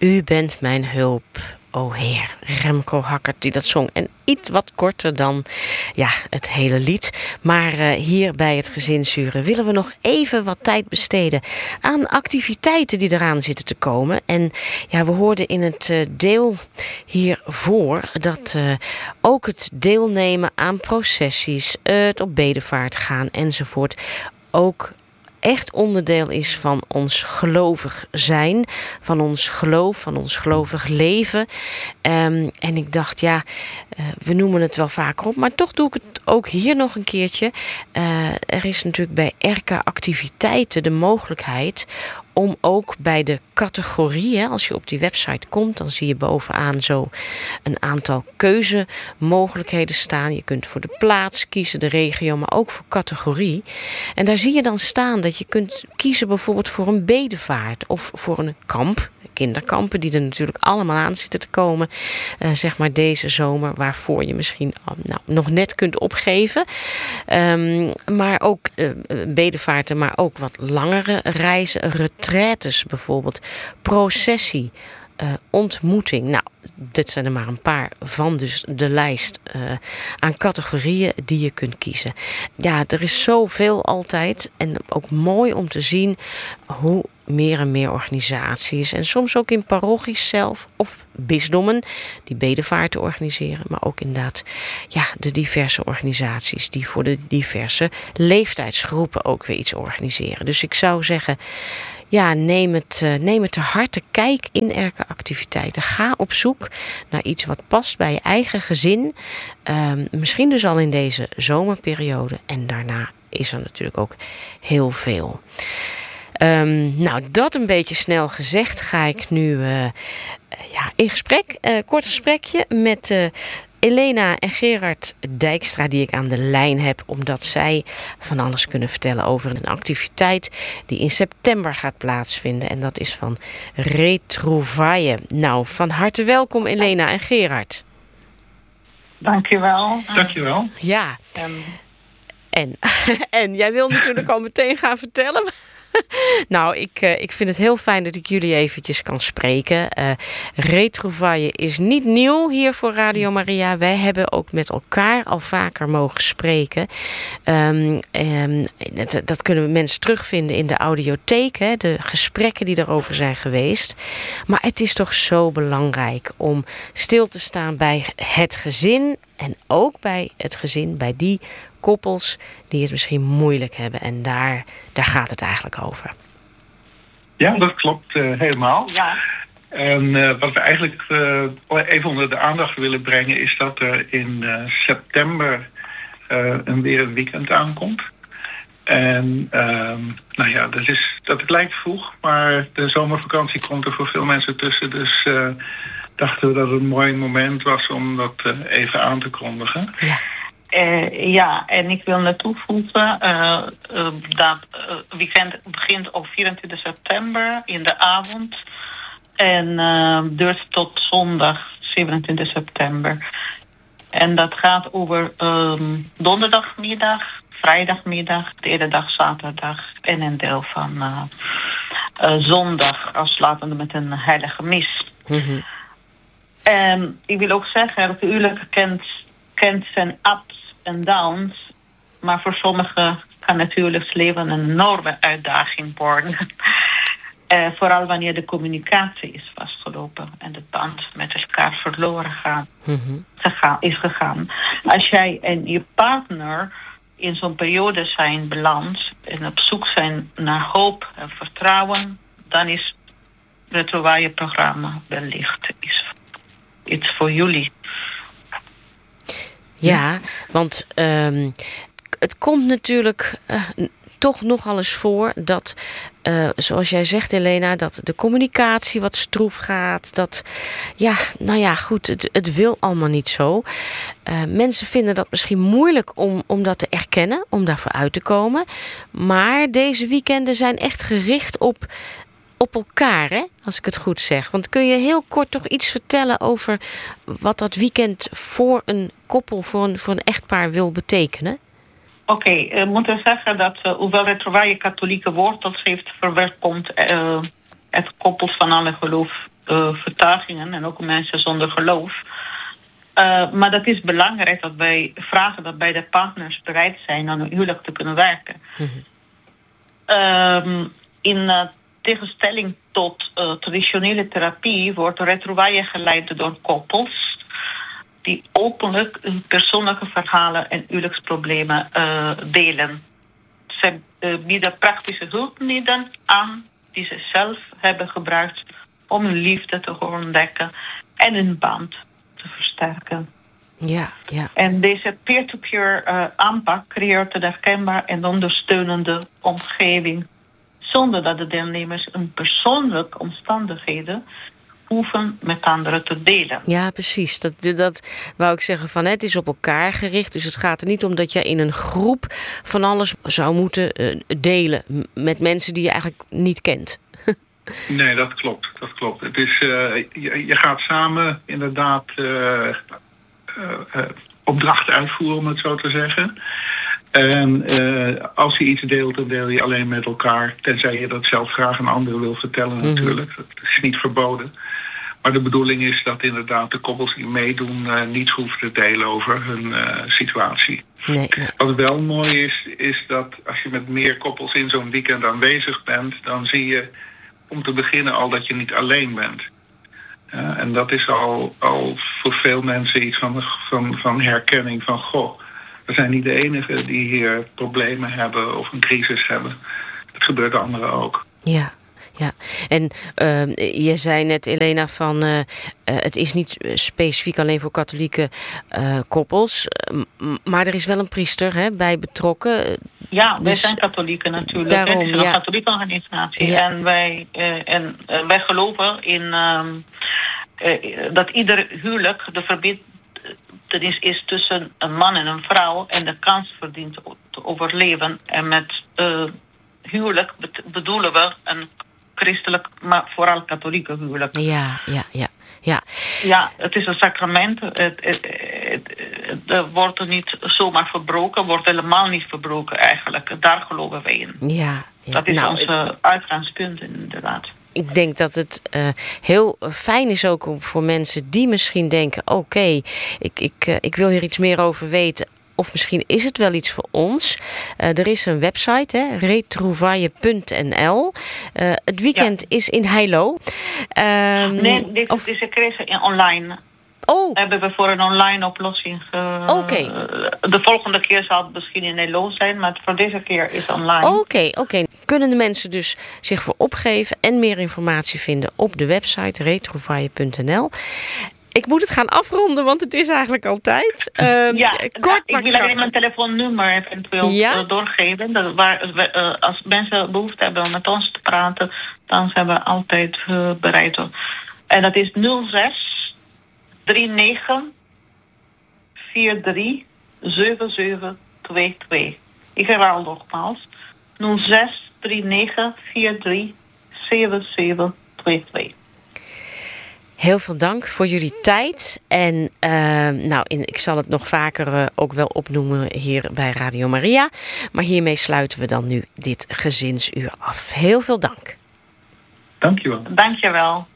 U bent mijn hulp, o Heer. Remco Hackert die dat zong. En iets wat korter dan het hele lied. Maar hier bij het Gezinsuren willen we nog even wat tijd besteden aan activiteiten die eraan zitten te komen. En we hoorden in het deel hiervoor dat ook het deelnemen aan processies, het op bedevaart gaan enzovoort ook echt onderdeel is van ons gelovig zijn, van ons geloof, van ons gelovig leven. En ik dacht, we noemen het wel vaker op, maar toch doe ik het ook hier nog een keertje. Er is natuurlijk bij Erka Activiteiten de mogelijkheid om ook bij de categorieën, als je op die website komt, dan zie je bovenaan zo een aantal keuzemogelijkheden staan. Je kunt voor de plaats kiezen, de regio, maar ook voor categorie. En daar zie je dan staan dat je kunt kiezen bijvoorbeeld voor een bedevaart of voor een kamp. Kinderkampen die er natuurlijk allemaal aan zitten te komen, zeg maar deze zomer, waarvoor je misschien nog net kunt opgeven. Maar ook bedevaarten, maar ook wat langere reizen, retraites bijvoorbeeld, processie, ontmoeting. Nou, dit zijn er maar een paar van dus de lijst aan categorieën die je kunt kiezen. Ja, er is zoveel altijd en ook mooi om te zien hoe meer en meer organisaties en soms ook in parochies zelf of bisdommen die bedevaarten organiseren, maar ook inderdaad de diverse organisaties die voor de diverse leeftijdsgroepen ook weer iets organiseren. Dus ik zou zeggen, neem het ter harte. Kijk in Erka Activiteiten. Ga op zoek naar iets wat past bij je eigen gezin. Misschien dus al in deze zomerperiode. En daarna is er natuurlijk ook heel veel. Dat een beetje snel gezegd ga ik nu in gesprek. Kort gesprekje met Elena en Gerard Dijkstra die ik aan de lijn heb, omdat zij van alles kunnen vertellen over een activiteit die in september gaat plaatsvinden. En dat is van Retrouvaille. Nou, van harte welkom Elena en Gerard. Dankjewel. Dankjewel. Ja. En jij wil natuurlijk al meteen gaan vertellen. Nou, ik vind het heel fijn dat ik jullie eventjes kan spreken. Retrouvaille is niet nieuw hier voor Radio Maria. Wij hebben ook met elkaar al vaker mogen spreken. Dat kunnen mensen terugvinden in de audiotheek. Hè, de gesprekken die erover zijn geweest. Maar het is toch zo belangrijk om stil te staan bij het gezin. En ook bij het gezin, bij die koppels die het misschien moeilijk hebben. En daar gaat het eigenlijk over. Ja, dat klopt helemaal. Ja. En wat we eigenlijk even onder de aandacht willen brengen is dat er in september weer een weekend aankomt. En dat lijkt vroeg, maar de zomervakantie komt er voor veel mensen tussen. Dus dachten we dat het een mooi moment was om dat even aan te kondigen. Ja. En ik wil naartoe voegen dat weekend begint op 24 september in de avond en duurt tot zondag 27 september. En dat gaat over donderdagmiddag, vrijdagmiddag, de hele dag zaterdag en een deel van zondag afsluitend met een heilige mis. Mm-hmm. En ik wil ook zeggen dat de huwelijk kent zijn ups en downs, maar voor sommigen kan natuurlijk leven een enorme uitdaging worden. Vooral wanneer de communicatie is vastgelopen en de band met elkaar verloren is gegaan. Als jij en je partner in zo'n periode zijn beland en op zoek zijn naar hoop en vertrouwen, dan is het Retrouvaille-programma wellicht iets voor jullie. Ja, want het komt natuurlijk toch nogal eens voor dat, zoals jij zegt Elena, dat de communicatie wat stroef gaat. Dat, het wil allemaal niet zo. Mensen vinden dat misschien moeilijk om dat te erkennen, om daarvoor uit te komen. Maar deze weekenden zijn echt gericht op elkaar, hè? Als ik het goed zeg. Want kun je heel kort toch iets vertellen over wat dat weekend voor een koppel, voor een echtpaar wil betekenen? Oké, we moeten zeggen dat hoewel Retrouvaille katholieke wortels heeft, verwelkomt het koppels van alle geloof vertuigingen en ook mensen zonder geloof. Maar dat is belangrijk dat wij vragen dat beide partners bereid zijn om een huwelijk te kunnen werken. In tegenstelling tot traditionele therapie wordt retrovaille geleid door koppels die openlijk hun persoonlijke verhalen en huwelijksproblemen delen. Ze bieden praktische hulpmiddelen aan die ze zelf hebben gebruikt om hun liefde te ontdekken en hun band te versterken. Ja. En deze peer-to-peer aanpak creëert een herkenbaar en ondersteunende omgeving, zonder dat de deelnemers hun persoonlijke omstandigheden hoeven met anderen te delen. Ja, precies. Dat wou ik zeggen van het is op elkaar gericht. Dus het gaat er niet om dat je in een groep van alles zou moeten delen met mensen die je eigenlijk niet kent. Nee, dat klopt. Het is, je gaat samen inderdaad opdrachten uitvoeren, om het zo te zeggen. En als je iets deelt, dan deel je alleen met elkaar. Tenzij je dat zelf graag aan anderen wil vertellen natuurlijk. Dat is niet verboden. Maar de bedoeling is dat inderdaad de koppels die meedoen niets hoeven te delen over hun situatie. Nee. Wat wel mooi is dat als je met meer koppels in zo'n weekend aanwezig bent, dan zie je om te beginnen al dat je niet alleen bent. En dat is al voor veel mensen iets van herkenning van goh. We zijn niet de enigen die hier problemen hebben of een crisis hebben. Het gebeurt anderen ook. Ja. En je zei net, Elena, van het is niet specifiek alleen voor katholieke koppels. Maar er is wel een priester bij betrokken. Ja, wij zijn katholieken natuurlijk. Daarom, het is een katholieke organisatie. Ja. En wij geloven in dat ieder huwelijk de verbintenis is tussen een man en een vrouw en de kans verdient te overleven. En met huwelijk bedoelen we een christelijk, maar vooral katholieke huwelijk. Ja. Ja, het is een sacrament. Het wordt niet zomaar verbroken, wordt helemaal niet verbroken eigenlijk. Daar geloven wij in. Ja. Dat is ons uitgangspunt inderdaad. Ik denk dat het heel fijn is ook voor mensen die misschien denken, oké, ik wil hier iets meer over weten. Of misschien is het wel iets voor ons. Er is een website, retrovaille.nl. Het weekend is in Heilo. Nee, deze crisis online. Oh. Hebben we voor een online oplossing. Oké. De volgende keer zal het misschien in Heilo zijn, maar voor deze keer is online. Oké. Kunnen de mensen dus zich voor opgeven en meer informatie vinden op de website retrovaille.nl. Ik moet het gaan afronden, want het is eigenlijk al tijd. Kort, ik wil alleen mijn telefoonnummer eventueel doorgeven. Als mensen behoefte hebben om met ons te praten, dan zijn we altijd bereid. En dat is 06 39 43 7722. Ik herhaal nogmaals. 06 39 43 7722. Heel veel dank voor jullie tijd. En ik zal het nog vaker ook wel opnoemen hier bij Radio Maria. Maar hiermee sluiten we dan nu dit gezinsuur af. Heel veel dank. Dank je wel. Dank je wel.